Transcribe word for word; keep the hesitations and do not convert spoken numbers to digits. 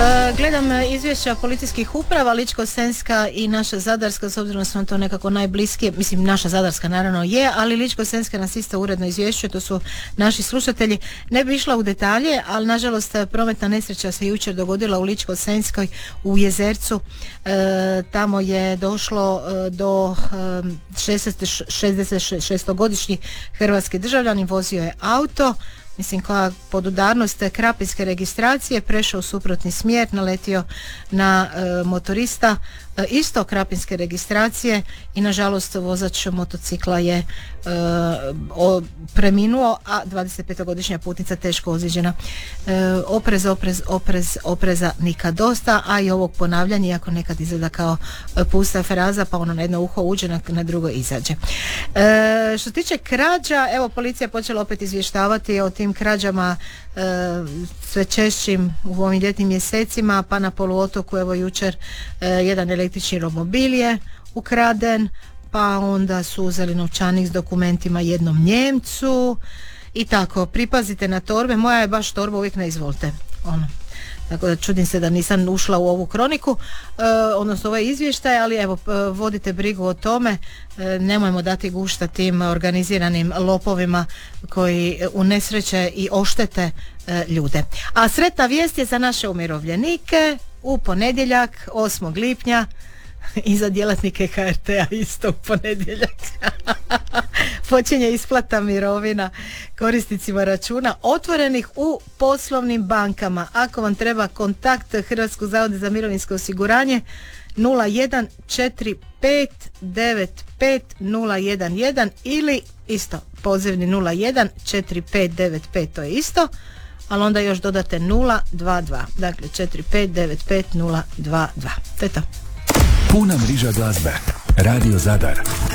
Gledam izvješća policijskih uprava, Ličko-senjska i naša Zadarska, s obzirom da smo to nekako najbliskije, mislim naša Zadarska naravno je, ali Ličko-senjska nas isto uredno izvješćuje, to su naši slušatelji. Ne bi išla u detalje, ali nažalost prometna nesreća se jučer dogodila u Ličko-senjskoj u Jezercu. E, tamo je došlo e, do e, šezdeset šestogodišnji hrvatski državljanin, vozio je auto, mislim koja podudarnost krapinske registracije, prešao u suprotni smjer, naletio na e, motorista e, isto krapinske registracije i nažalost vozač motocikla je e, o, preminuo, a dvadesetpetogodišnja putnica teško ozlijeđena. E, oprez, oprez, oprez, opreza nikad dosta, a i ovog ponavljanja, iako nekad izgleda kao pusta fraza, pa ono na jedno uho uđe, na, na drugo izađe. E, što se tiče krađa, evo policija počela opet izvještavati o tim krađama e, sve češćim u ovim ljetnim mjesecima, pa na poluotoku evo jučer e, jedan električni romobil je ukraden, pa onda su uzeli novčanik s dokumentima jednom Njemcu i tako. Pripazite na torbe, moja je baš torba uvijek na izvolte, ono. Tako da čudim se da nisam ušla u ovu kroniku, e, odnosno ovaj izvještaj, ali evo vodite brigu o tome, e, nemojmo dati gušta tim organiziranim lopovima koji unesreće i oštete e, ljude. A sretna vijest je za naše umirovljenike, u ponedjeljak osmog lipnja i za djelatnike H R T-a isto u ponedjeljak počinje isplata mirovina korisnicima računa otvorenih u poslovnim bankama. Ako vam treba kontakt Hrvatskog zavoda za mirovinsko osiguranje nula jedan četiri pet devet pet nula jedan jedan ili isto pozivni nula jedan četiri pet devet pet, to je isto, ali onda još dodate nula dva dva, dakle četiri pet devet pet nula dva dva. To je to. Puna mriža glazbe. Radio Zadar.